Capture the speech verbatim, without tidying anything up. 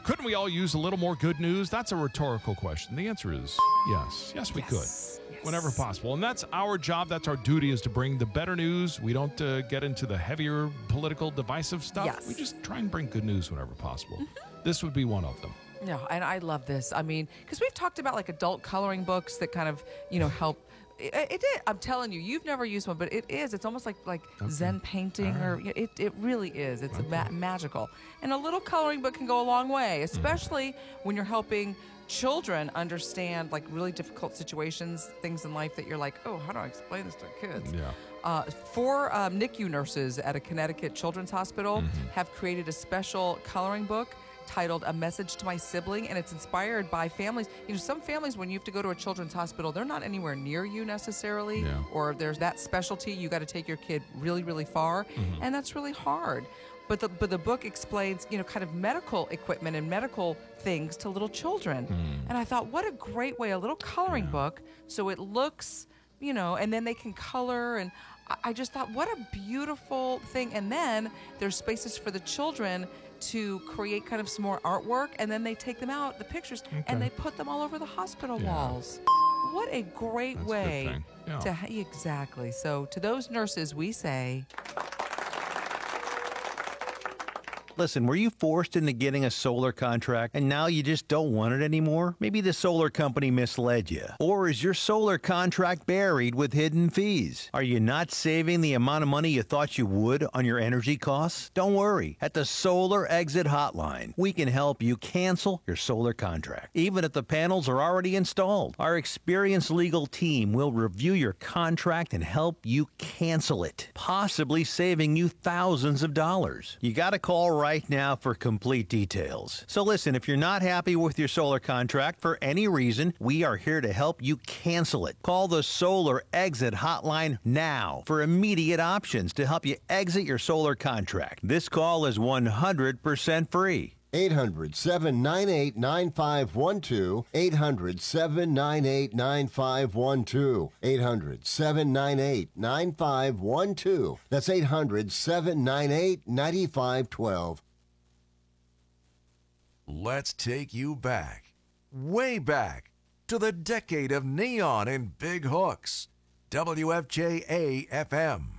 Couldn't we all use a little more good news? That's a rhetorical question. The answer is yes. Yes, we Yes. could. Yes. Whenever possible. And that's our job. That's our duty, is to bring the better news. We don't uh, get into the heavier political divisive stuff. Yes. We just try and bring good news whenever possible. Mm-hmm. This would be one of them. No, and I love this. I mean, because we've talked about like adult coloring books that kind of, you know, help. It, it is. I'm telling you, you've never used one, but it is. It's almost like like Okay. Zen painting, All or right. it. It really is. It's Okay. ma- magical, and a little coloring book can go a long way, especially when you're helping children understand like really difficult situations, things in life that you're like, oh, how do I explain this to kids? Yeah. Uh, four um, N I C U nurses at a Connecticut Children's Hospital Mm-hmm. have created a special coloring book titled A Message to My Sibling, and it's inspired by families. You know, some families, when you have to go to a children's hospital, they're not anywhere near you necessarily, Yeah. or there's that specialty. You got to take your kid really, really far, Mm-hmm. and that's really hard. But the but the book explains, you know, kind of medical equipment and medical things to little children. And I thought, what a great way, a little coloring Yeah. book, so it looks, you know, and then they can color. And I- I just thought, what a beautiful thing. And then there's spaces for the children to create kind of some more artwork, and then they take them out, the pictures, Okay. and they put them all over the hospital Yeah. walls. What a great That's a good way thing. Yeah. to ha- exactly. So to those nurses, we say, Listen, were you forced into getting a solar contract and now you just don't want it anymore? Maybe the solar company misled you. Or is your solar contract buried with hidden fees? Are you not saving the amount of money you thought you would on your energy costs? Don't worry. At the Solar Exit Hotline, we can help you cancel your solar contract, even if the panels are already installed. Our experienced legal team will review your contract and help you cancel it, possibly saving you thousands of dollars. You got to call right now for complete details. So listen, if you're not happy with your solar contract for any reason, we are here to help you cancel it. Call the Solar Exit Hotline now for immediate options to help you exit your solar contract. This call is one hundred percent free. eight hundred, seven nine eight, nine five one two. eight hundred, seven nine eight, nine five one two. eight hundred, seven nine eight, nine five one two. That's eight hundred, seven nine eight, nine five one two. Let's take you back, way back, to the decade of neon and big hooks. W F J A F M.